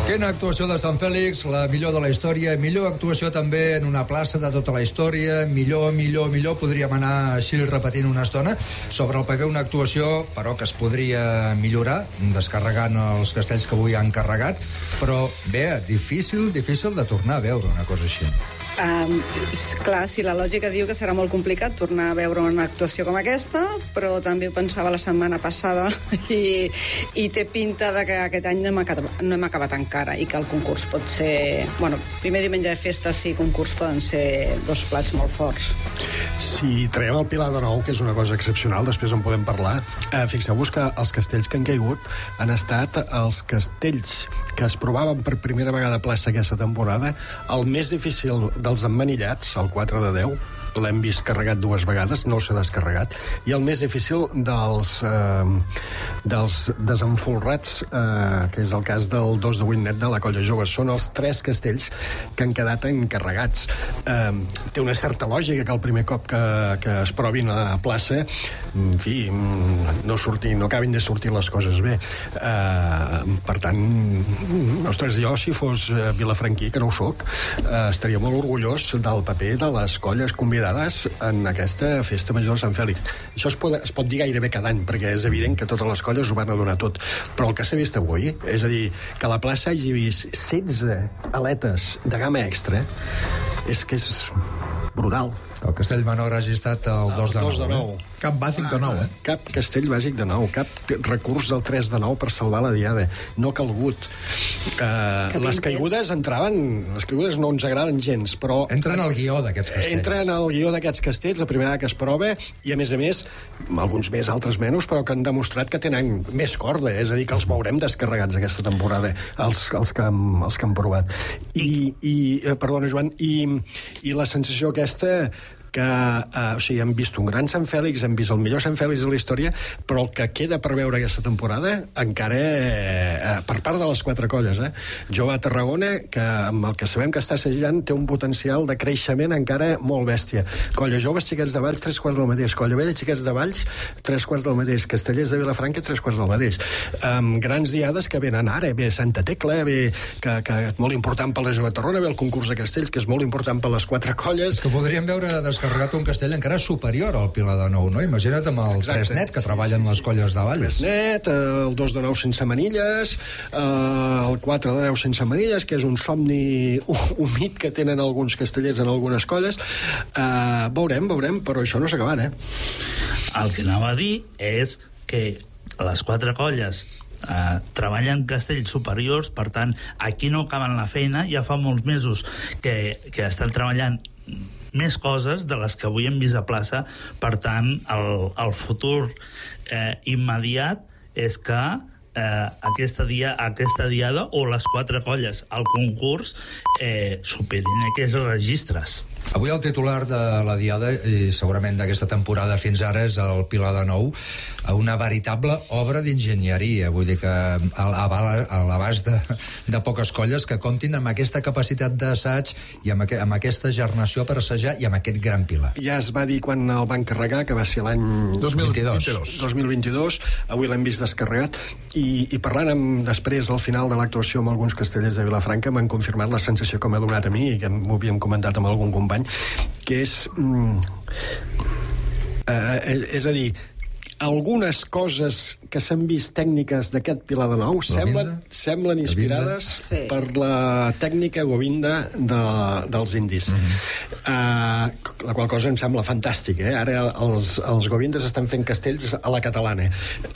Quina actuació de Sant Fèlix, la millor de la història, millor actuació també en una plaça de tota la història, millor, podríem anar així repetint una estona. Sobre el paper una actuació, però que es podria millorar, descarregant els castells que avui han carregat, però bé, difícil de tornar a veure una cosa així. Clar, si la lògica diu que serà molt complicat tornar a veure una actuació com aquesta, però també ho pensava la setmana passada i té pinta de que aquest any no hem acabat encara i que el concurs pot ser... Bueno, primer diumenge de festa sí, concurs poden ser dos plats molt forts. Si traiem el Pilar de nou, que és una cosa excepcional, després en podem parlar, fixeu-vos que els castells que han caigut han estat els castells que es provaven per primera vegada a plaça aquesta temporada. El més difícil dels emmanillats, el 4 de 10, l'hem vist carregat dues vegades, no s'ha descarregat, i el més difícil dels desenfolrats, que és el cas del 2 de 8 net de la Colla Jove. Són els 3 castells que han quedat encarregats. Té una certa lògica que el primer cop que es provin a plaça, en fi, no acabin de sortir les coses bé. Per tant, ostres, jo si fos vilafranquí, que no ho soc, estaria molt orgullós del paper de les colles convidades en aquesta festa major de Sant Fèlix. Això es pot dir gairebé cada any, perquè és evident que totes les colles ho van a donar tot. Però el que s'ha vist avui, és a dir, que la plaça hagi vist 16 aletes de gamma extra, és que és brutal. El castell menor hagi estat el 2 de 9. Cap bàsic de 9, Cap castell bàsic de 9, cap recurs del 3 de 9 per salvar la diada. No ha calgut. Les caigudes no ens agraden gens, però... Entren al guió d'aquests castells. Entren al guió d'aquests castells, la primera que es prova, i a més, alguns més, altres menys, però que han demostrat que tenen més corda, és a dir, que els veurem descarregats aquesta temporada, els que han provat. Perdona, Joan, i la sensació aquesta que hem vist un gran Sant Fèlix, hem vist el millor Sant Fèlix de la història, però el que queda per veure aquesta temporada encara per part de les 4 colles. Jove a Tarragona, que amb el que sabem que està assajant, té un potencial de creixement encara molt bèstia. Colla Joves, Xiquets de Valls, 3/4 del mateix. Colla Vella, Xiquets de Valls, 3/4 del mateix. Castellers de Vilafranca, 3/4 del mateix. Grans diades que venen ara, ve Santa Tecla, ve que és molt important per la Jove Tarragona, ve el concurs de castells, que és molt important per les 4 colles. Que podríem veure descarregat un castell encara superior al Pilar de Nou, no? Imagina't amb el 3 net que treballen les colles de Valls. 3 net, el 2 de 9 sense manilles, el 4 de 10 sense manilles, que és un somni humit que tenen alguns castellers en algunes colles. Veurem, però això no s'ha acabat, El que anava a dir és que les 4 colles treballen castells superiors, per tant, aquí no acaben la feina, ja fa molts mesos que estan treballant més coses de les que avui hem vist a plaça. Per tant, el futur immediat és que aquesta diada o les 4 colles al concurs superin aquests registres. Avui el titular de la diada, i segurament d'aquesta temporada fins ara, és el Pilar de Nou, una veritable obra d'enginyeria. Vull dir que a l'abast de poques colles que comptin amb aquesta capacitat d'assaig i amb aquesta gernació per assajar i amb aquest gran pilar. Ja es va dir quan el van carregar, que va ser l'any 2022. Avui l'hem vist descarregat. I parlant després, al final de l'actuació amb alguns castellers de Vilafranca, m'han confirmat la sensació que m'ha donat a mi, i que m'ho havíem comentat amb algun company, que és a dir, algunes coses que s'han vist tècniques d'aquest Pilar de Nou semblen inspirades per la tècnica Govinda dels indis. La qual cosa em sembla fantàstica. Ara els Govindes estan fent castells a la catalana.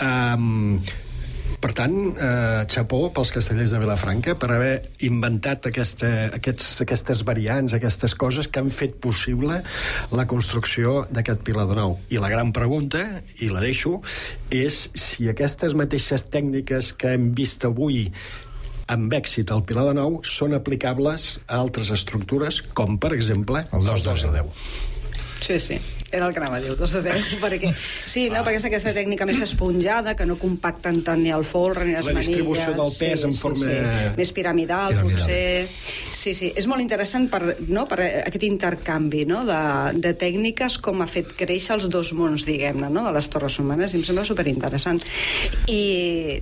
Per tant, xapó pels castellers de Vilafranca per haver inventat aquestes variants, aquestes coses que han fet possible la construcció d'aquest Pilar de Nou. I la gran pregunta, i la deixo, és si aquestes mateixes tècniques que hem vist avui amb èxit al Pilar de Nou són aplicables a altres estructures, com per exemple el 2 de 10. Sí. Era el que anava a dir, el 2 de 10, perquè és aquesta tècnica més esponjada, que no compacten tant ni el folre ni les manilles. La distribució del pes en forma... Més piramidal, potser. Sí, és molt interessant per aquest intercanvi de tècniques, com ha fet créixer els dos mons, diguem-ne, de les Torres Humanes, i em sembla superinteressant. I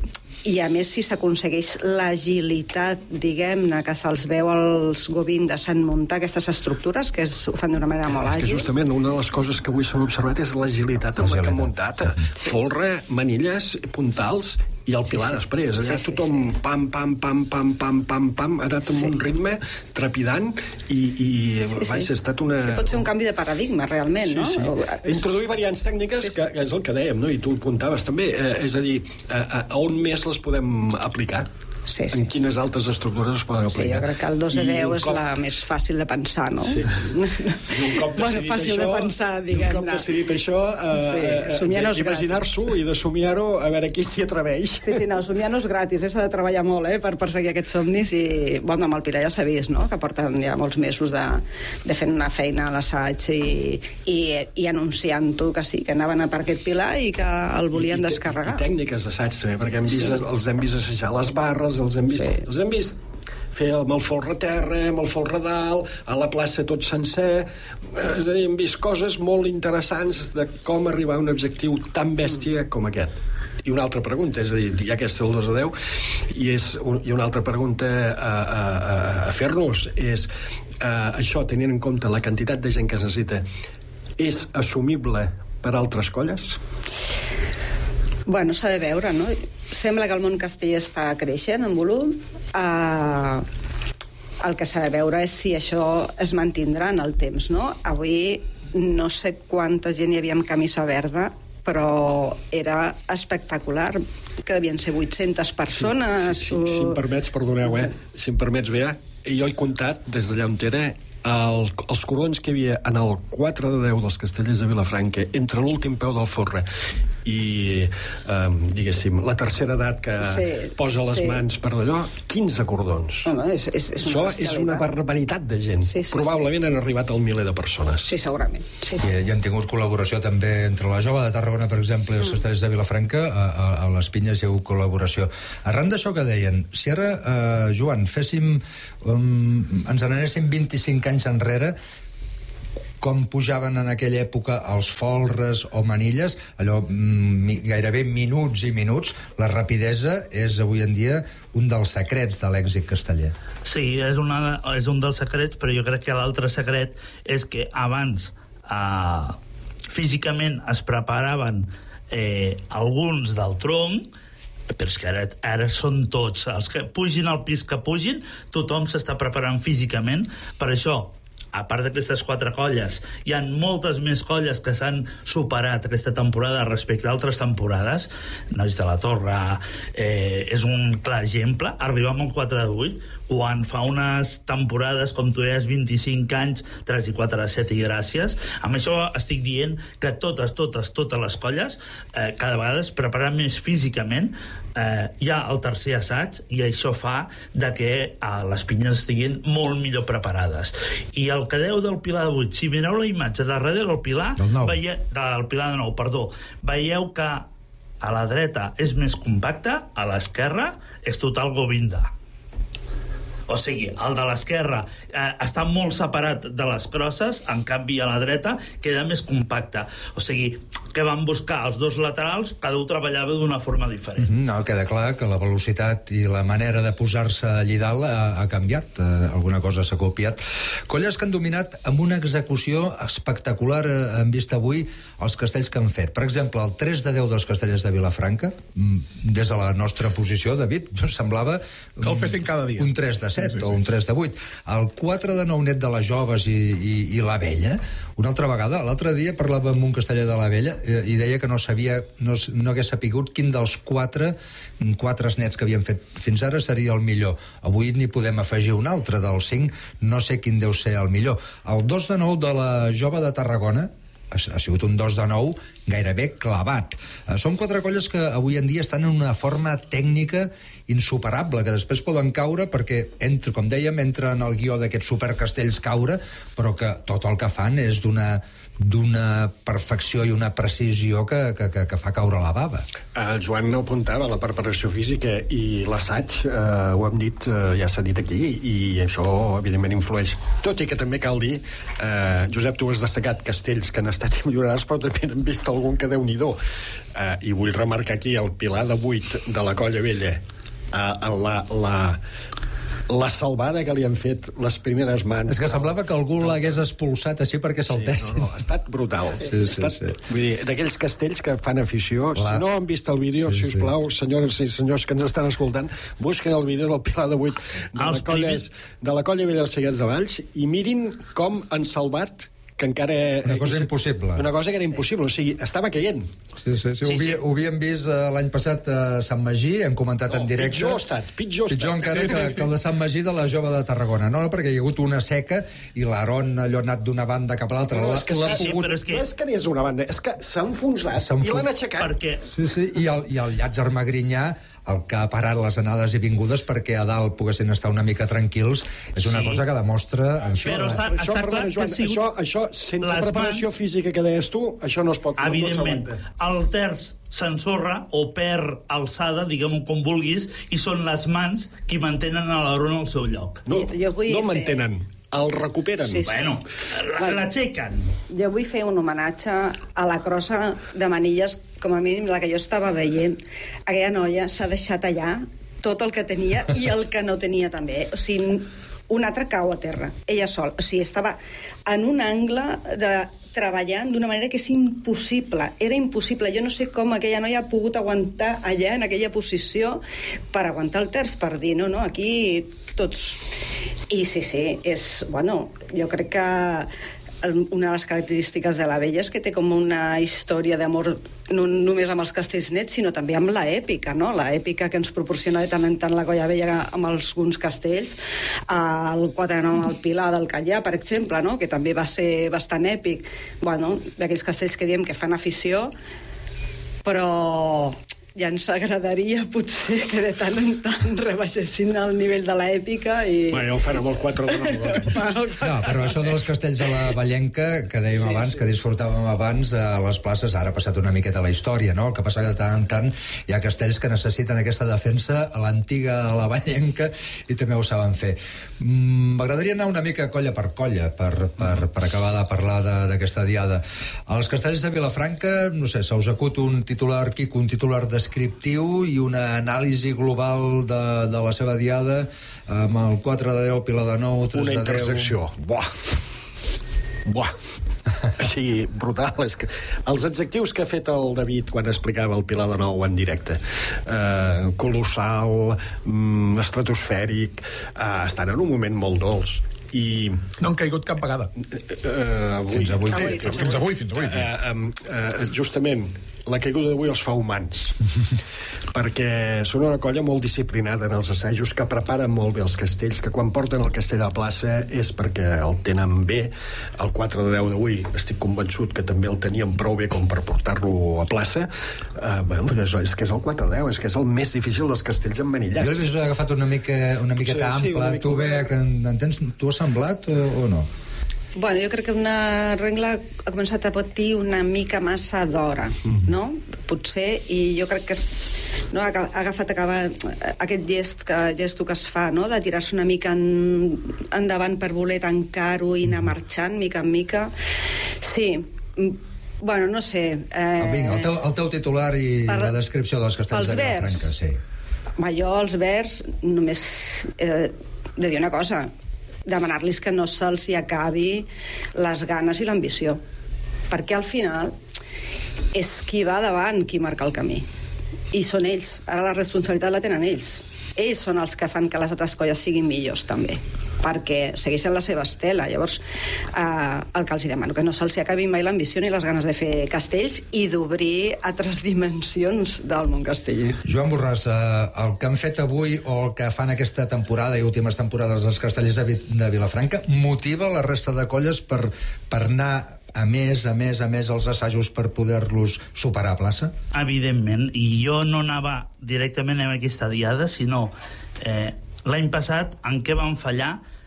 I a més, si s'aconsegueix l'agilitat, diguem-ne, que se'ls veu als Govindas en muntar aquestes estructures, que ho fan d'una manera molt àgil. És que justament una de les coses que avui s'han observat és l'agilitat amb la que han muntat. Folre, manilles, puntals i el pilar després. Allà tothom pam, pam, pam, pam, pam, pam, pam, ha anat amb un ritme trepidant i ha estat una... Pot ser un canvi de paradigma, realment, no? Introduir variants tècniques, que és el que dèiem, no? I tu ho apuntaves també, és a dir, on més les podem aplicar? En quines altres estructures es poden aplicar? Sí, jo crec que el 2 de 10 és la més fàcil de pensar, no? Sí. Un cop decidit fàcil de pensar, diguem-ne. Un cop decidit això, imaginar-s'ho i de somiar-ho, a veure qui s'hi atreveix. Sí, no, somiar no és gratis, s'ha de treballar molt per perseguir aquests somnis i, bueno, amb el Pilar ja s'ha vist, no?, que porten ja molts mesos de fent una feina a l'assaig i anunciant-ho que sí, que anaven a per aquest Pilar i que el volien descarregar. I tècniques d'assaig també, perquè els hem vist assajar les barres, els hem vist fer amb el folre a terra, amb el folre a dalt, a la plaça tot sencer. És a dir, hem vist coses molt interessants de com arribar a un objectiu tan bèstia com aquest. I una altra pregunta, és a dir, ja que és el 2 a 10, i una altra pregunta a fer-nos és, això, tenint en compte la quantitat de gent que es necessita, és assumible per altres colles? Bueno, s'ha de veure, no? Sembla que el món casteller està creixent en volum. El que s'ha de veure és si això es mantindrà en el temps, no? Avui no sé quanta gent hi havia amb camisa verda, però era espectacular, que devien ser 800 persones. Si em permets, perdoneu, si em permets, Bea, jo he comptat des d'allà on era els cordons que hi havia en el 4 de 10 dels Castellers de Vilafranca entre l'últim peu del folre i, diguéssim, la tercera edat que posa les mans per d'allò, 15 cordons. Això és una barbaritat de gent. Probablement han arribat al miler de persones. Sí, segurament. I han tingut col·laboració també entre la Jove de Tarragona, per exemple, i els Castellers de Vilafranca. A les Pinyes hi ha hagut col·laboració. Arran d'això que deien, si ara, Joan, féssim, ens n'anéssim 25 anys enrere, com pujaven en aquella època els folres o manilles, allò gairebé minuts i minuts, la rapidesa és avui en dia un dels secrets de l'èxit casteller. Sí, és un dels secrets, però jo crec que l'altre secret és que abans físicament es preparaven alguns del tronc, però és que ara són tots. Els que pugin al pis que pugin, tothom s'està preparant físicament. Per això, a part d'aquestes 4 colles, hi ha moltes més colles que s'han superat aquesta temporada respecte a altres temporades. Nois de la Torre és un clar exemple. Arribar amb el 4 de 8, quan fa unes temporades, com tu deies, 25 anys, 3 i 4 de 7 i gràcies. Amb això estic dient que totes les colles cada vegada es preparen més físicament. Hi ha el tercer assaig i això fa de que les pinyes estiguin molt millor preparades. I el que deu del Pilar de 8, si mireu la imatge darrere del Pilar del Pilar de 9, perdó, veieu que a la dreta és més compacte, a l'esquerra és total Govinda. O sigui, el de l'esquerra està molt separat de les crosses, en canvi a la dreta queda més compacte. O sigui, que van buscar els dos laterals, cada un treballava d'una forma diferent. No, queda clar que la velocitat i la manera de posar-se allí dalt ha canviat, alguna cosa s'ha copiat. Colles que han dominat amb una execució espectacular, hem vist avui els castells que han fet. Per exemple, el 3 de 10 dels Castellers de Vilafranca, des de la nostra posició, David, semblava que el fessin cada dia. Un 3 de 7 o un 3 de 8. El 4 de 9 net de les Joves i la Vella, una altra vegada, l'altre dia parlava amb un casteller de la Vella i deia que no hagués sapigut quin dels 4 nets que havien fet fins ara seria el millor. Avui n'hi podem afegir un altre, dels 5, no sé quin deu ser el millor. El 2 de 9 de la Jove de Tarragona ha sigut un 2 de 9 gairebé clavat. Són 4 colles que avui en dia estan en una forma tècnica insuperable, que després poden caure perquè, com dèiem, entra en el guió d'aquests supercastells caure, però que tot el que fan és d'una d'una perfecció i una precisió que fa caure la bava. El Joan no apuntava la preparació física i l'assaig, ho hem dit, ja s'ha dit aquí, i això evidentment influeix. Tot i que també cal dir, Josep, tu has destacat castells que han estat millorats, però també n'hem vist algun que Déu-n'hi-do. I vull remarcar aquí el Pilar de 8 de la Colla Vella, la salvada que li han fet les primeres mans. És que semblava que algú l'hagués expulsat així perquè saltessin. Sí, no, ha estat brutal. Sí. Vull dir, d'aquells castells que fan afició. Clar. Si no han vist el vídeo, si us plau, senyores i senyors que ens estan escoltant, busquen el vídeo del Pilar de 8 de la Colla Vella dels Seguets de Valls i mirin com han salvat que encara... Una cosa impossible. Una cosa que era impossible, o sigui, estava caient. Sí. Ho havíem vist l'any passat a Sant Magí, hem comentat en directe. Pitjor encara que el de Sant Magí de la Jove de Tarragona. No, perquè hi ha hagut una seca i l'Aaron allò anat d'una banda cap a l'altra. No, és que no és una banda, és que s'ha enfonsat i l'han aixecat. Perquè... Sí, i el Llàtzer Magrinyà, el que ha parat les anades i vingudes perquè a dalt poguessin estar una mica tranquils, és una cosa que demostra... Però està clar que ha sigut... Això, sense preparació física que deies tu, això no es pot... Evidentment, el terç s'ensorra o perd alçada, diguem-ho com vulguis, i són les mans qui mantenen a l'Aaron al seu lloc. No mantenen, el recuperen. Sí. Bueno, l'aixequen. Jo vull fer un homenatge a la crossa de manilles, com a mínim la que jo estava veient. Aquella noia s'ha deixat allà tot el que tenia i el que no tenia també. O sigui, un altre cau a terra, ella sol. O sigui, estava en un angle treballant d'una manera que és impossible. Era impossible. Jo no sé com aquella noia ha pogut aguantar allà, en aquella posició, per aguantar el terç, per dir, no, aquí tots... I sí, és... Bueno, jo crec que una de les característiques de la Vella és que té com una història d'amor no només amb els castells nets, sinó també amb l'èpica, no? L'èpica que ens proporciona de tant en tant la Colla Vella amb alguns castells, el 4-9 amb el Pilar del Callà, per exemple, no? Que també va ser bastant èpic. Bueno, d'aquells castells que diem que fan afició, però ja ens agradaria potser que de tant en tant rebaixessin el nivell de l'èpica i... Bueno, ja ho fan amb el 4-9. No, però això dels castells de la Vallenca, que dèiem abans, que disfrutàvem abans a les places, ara ha passat una miqueta la història, no? El que passa que de tant en tant hi ha castells que necessiten aquesta defensa a l'antiga a la Vallenca i també ho saben fer. M'agradaria anar una mica colla per colla per acabar de parlar d'aquesta diada. Als castells de Vilafranca, no sé, se us acut un titular Quico, un titular descriptiu i una anàlisi global de la seva diada amb el 4 de 10, Pilar de 9, 3 de 10... Una intersecció. Buah. Així, brutal. És que els adjectius que ha fet el David quan explicava el Pilar de 9 en directe, colossal, estratosfèric, estan en un moment molt dolç. I... No han caigut cap vegada. Fins avui. Justament, la caiguda d'avui els fa humans. Perquè són una colla molt disciplinada en els assajos, que preparen molt bé els castells, que quan porten el castell a la plaça és perquè el tenen bé. El 4 de 10 d'avui estic convençut que també el tenien prou bé com per portar-lo a plaça. És que és el 4 de 10, és que és el més difícil dels castells emmanillats. Jo l'he agafat una miqueta ampla. Tu bé, que entens, tu has semblat o no? Bueno, jo crec que una regla ha començat a patir una mica massa d'hora, no? Potser, i jo crec que no, ha agafat aquest gesto que es fa, no? De tirar-se una mica endavant per voler tancar-ho i anar marxant mica en mica. Sí, bueno, no sé... Vinga, el teu titular i la descripció dels castells de Vilafranca, sí. Jo, els vers, només de dir una cosa, demanar-los que no se'ls hi acabi les ganes i l'ambició, perquè al final és qui va davant qui marca el camí, i són ells, ara la responsabilitat la tenen ells són els que fan que les altres colles siguin millors també, perquè segueixen la seva estela. Llavors el que els demano, que no se'ls acabi mai l'ambició ni les ganes de fer castells i d'obrir altres dimensions del món casteller. Joan Borràs, el que han fet avui o el que fan aquesta temporada i últimes temporades dels castellers de Vilafranca motiva la resta de colles per anar a més als assajos per poder-los superar a plaça? Evidentment, i jo no anava directament a aquesta diada, sinó l'any passat en què van fallar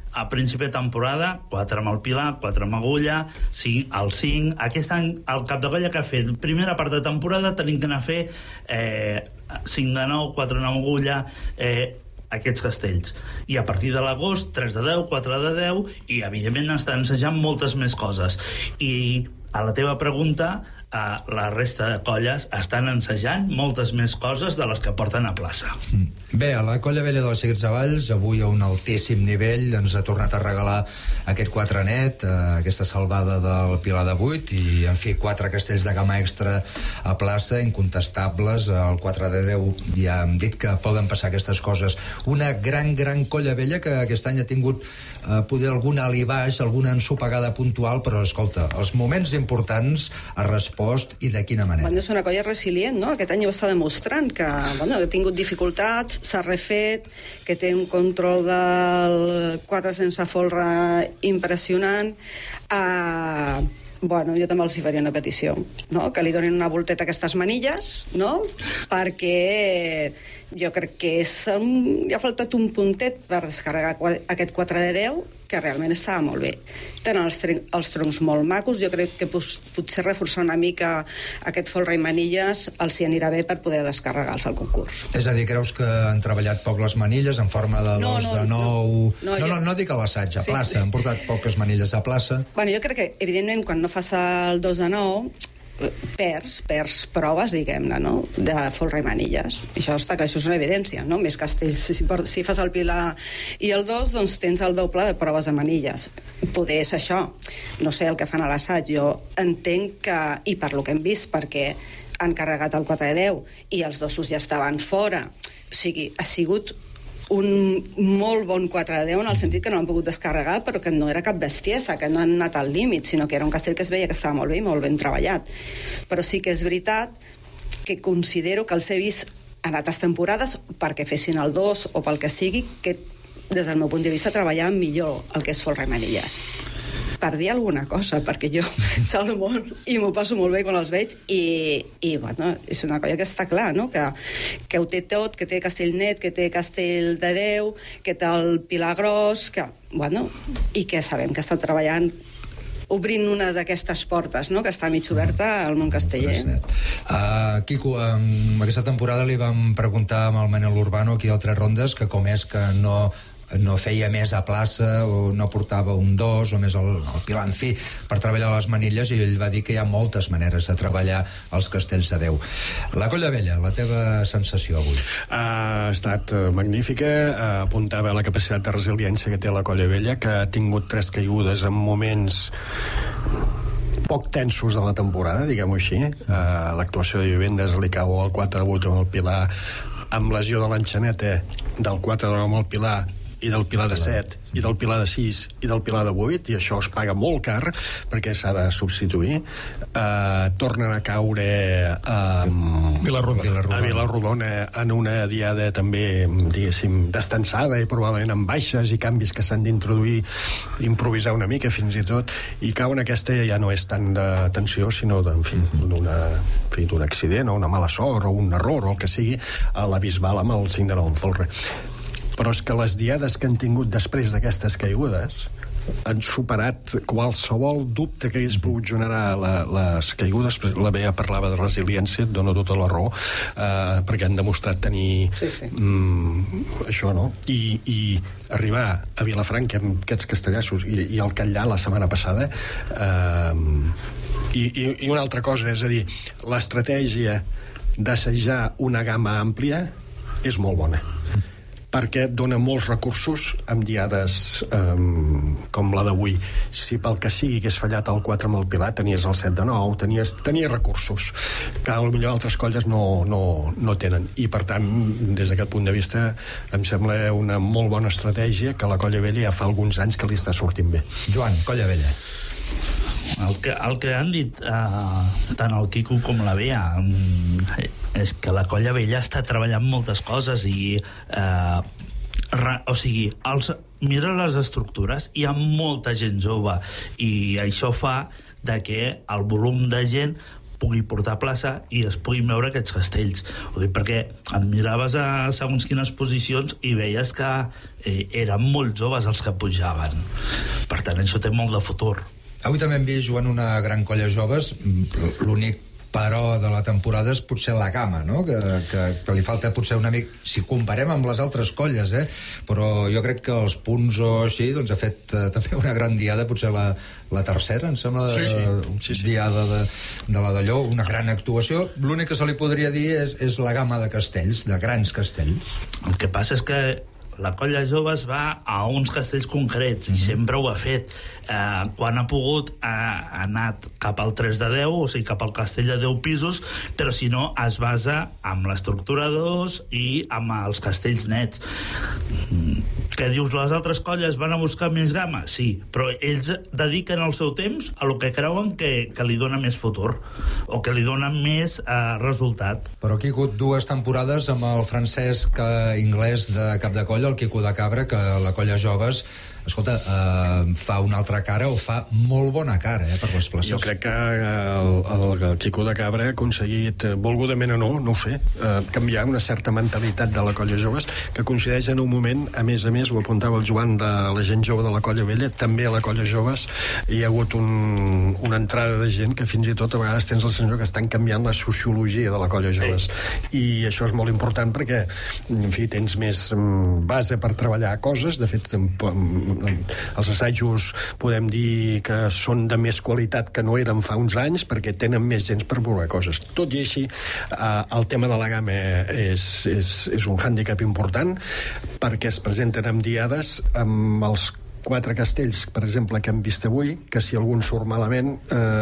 a principi de temporada 4 amb el Pilar, 4 amb Agulla, el 5. Aquest any el cap de colla que ha fet primera part de temporada tenim que anar a fer 5 de 9, 4 amb Agulla, aquests castells. I a partir de l'agost 3 de 10, 4 de 10 i evidentment estan ensejant moltes més coses. I a la teva pregunta, la resta de colles estan ensejant moltes més coses de les que porten a plaça. Bé, a la Colla Vella dels Seguits Avalls, avui a un altíssim nivell, ens ha tornat a regalar aquest 4 net, aquesta salvada del Pilar de 8, i, en fi, 4 castells de gamma extra a plaça, incontestables. El 4 de 10 ja hem dit que poden passar aquestes coses. Una gran Colla Vella que aquest any ha tingut poder algun alt i baix, alguna ensopegada puntual, però, escolta, els moments importants ha respost, i de quina manera? És una colla resilient, no? Aquest any ho està demostrant, que ha tingut dificultats, s'ha refet, que té un control del 4 sense folre impressionant. Jo també els hi faria una petició, no? Que li donin una volteta a aquestes manilles, no? Perquè jo crec que hi ha faltat un puntet per descarregar aquest 4 de 10, que realment estava molt bé. Tenen els troncs molt macos, jo crec que potser reforçar una mica aquest folre i manilles els hi anirà bé per poder descarregar-los al concurs. És a dir, creus que han treballat poc les manilles en forma de 2, de 9... No dic a l'assaig, a plaça. Han portat poques manilles a plaça. Jo crec que, evidentment, quan no fas el 2 de 9... perds proves, diguem-ne, no? De folre i manilles. Això està clar, això és una evidència, no? Més castells, si fas el Pilar i el 2, doncs tens el doble de proves de manilles. Poder és això. No sé el que fan a l'assaig. Jo entenc que, i per lo que hem vist, perquè han carregat el 4 de 10 i els dosos ja estaven fora. O sigui, ha sigut un molt bon 4 de 10 en el sentit que no l'han pogut descarregar, però que no era cap bestiesa, que no han anat al límit, sinó que era un castell que es veia que estava molt bé i molt ben treballat. Però sí que és veritat que considero que els he vist en altres temporades, perquè fessin el 2 o pel que sigui, que des del meu punt de vista treballaven millor el que és folre i manilles. Per dir alguna cosa, perquè jo salgo molt i m'ho passo molt bé quan els veig, i és una colla que està clar, no? Que ho té tot, que té castell net, que té castell de 10, que té el Pilar gros, i que sabem que estan treballant obrint una d'aquestes portes, no?, que està mig oberta al món casteller. Quico, aquesta temporada li vam preguntar amb el Manel Urbano aquí al Tres Rondes que com és que no feia més a plaça o no portava un 2 o més el Pilar, en fi, per treballar les manilles, i ell va dir que hi ha moltes maneres de treballar els castells de 10. La Colla Vella, la teva sensació avui? Ha estat magnífica, apuntava la capacitat de resiliència que té la Colla Vella, que ha tingut 3 caigudes en moments poc tensos de la temporada, diguem-ho així. L'actuació de Vivendes li cau el 4 de 8 amb el Pilar, amb lesió de l'enxaneta, del 4 de 9 amb el Pilar i del Pilar de 7, i del Pilar de 6 i del Pilar de 8, i això es paga molt car perquè s'ha de substituir. Tornen a caure a Vilarrodona en una diada també, diguéssim, destensada i probablement amb baixes i canvis que s'han d'introduir, improvisar una mica fins i tot, i cauen aquesta ja no és tant de tensió sinó d'un accident o una mala sort o un error o el que sigui a la Bisbal amb el 5 de 9 en folre. Però és que les diades que han tingut després d'aquestes caigudes han superat qualsevol dubte que hagués pogut generar les caigudes. La Bea parlava de resiliència, et dono tota la raó, perquè han demostrat tenir això, no? I arribar a Vilafranca amb aquests castellassos i el Catllà la setmana passada, i una altra cosa, és a dir, l'estratègia d'assajar una gamma àmplia és molt bona, perquè et dona molts recursos amb diades com la d'avui. Si pel que sigui hagués fallat el 4 amb el Pilar, tenies el 7 de 9, tenies recursos que potser altres colles no tenen, i per tant des d'aquest punt de vista em sembla una molt bona estratègia que la Colla Vella ja fa alguns anys que li està sortint bé. Joan, Colla Vella. El que han dit tant el Quico com la Bea és que la Colla Vella està treballant moltes coses i o sigui, mira les estructures, hi ha molta gent jove i això fa de que el volum de gent pugui portar a plaça i es puguin veure aquests castells. Perquè et miraves a segons quines posicions i veies que eren molt joves els que pujaven. Per tant, això té molt de futur. Avui també hem vist, Joan, una gran colla de joves. L'únic però de la temporada és potser la Gama, no? Que li falta potser una mica, si comparem amb les altres colles, però jo crec que els punts o així, doncs ha fet també una gran diada, potser la tercera, em sembla, sí. Diada de la d'allò, una gran actuació. L'únic que se li podria dir és la Gama de castells, de grans castells. El que passa és que la colla joves va a uns castells concrets i sempre ho ha fet. Quan ha pogut ha anat cap al 3 de 10, o sigui, cap al castell de 10 pisos, però si no es basa amb l'estructura 2 i amb els castells nets. Què dius, les altres colles van a buscar més gamma? Sí, però ells dediquen el seu temps a lo que creuen que li dona més futur o que li dona més resultat. Però aquí hi ha hagut 2 temporades amb el Francesc Inglés de cap de colla, el Quico de Cabra, que la colla joves, escolta, fa una altra cara o fa molt bona cara per les places. Jo crec que el Quico de Cabra ha aconseguit, volgudament o no ho sé, canviar una certa mentalitat de la colla joves, que coincideix en un moment, a més, ho apuntava el Joan, de la gent jove de la colla vella, també a la colla joves hi ha hagut una entrada de gent que fins i tot a vegades tens la sensació que estan canviant la sociologia de la colla joves. I això és molt important perquè, en fi, tens més base per treballar coses. De fet, els assajos podem dir que són de més qualitat que no eren fa uns anys perquè tenen més gens per veure coses. Tot i així, el tema de la gamma és un hàndicap important perquè es presenten amb diades amb els 4 castells, per exemple, que hem vist avui, que si algun surt malament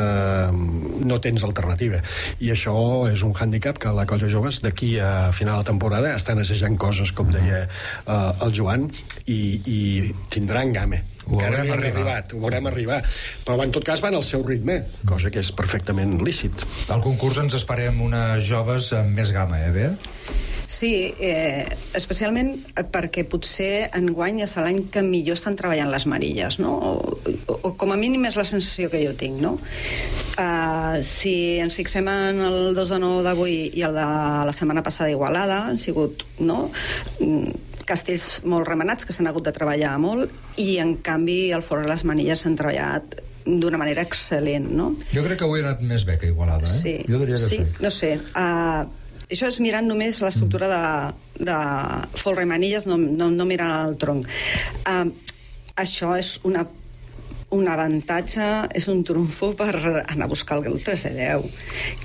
no tens alternativa. I això és un hàndicap que la colla joves d'aquí a final de temporada estan assajant coses, com deia el Joan, i tindran gamma. Ho veurem arribar. Però en tot cas van al seu ritme, cosa que és perfectament lícit. Al concurs ens esperem unes joves amb més gamma, Bea? Sí, especialment perquè potser enguany és l'any que millor estan treballant les marilles, no? O com a mínim és la sensació que jo tinc, no? Si ens fixem en el 2 de 9 d'avui i el de la setmana passada Igualada, han sigut, no?, castells molt remenats que s'han hagut de treballar molt, i en canvi el Fort de les Manilles s'han treballat d'una manera excel·lent, no? Jo crec que avui ha anat més bé que Igualada, Sí, jo diria que sí. No sé, això és mirant només l'estructura de folre i manilles, no mirant el tronc. Això és un avantatge, és un trumfo per anar a buscar el 3 de 10,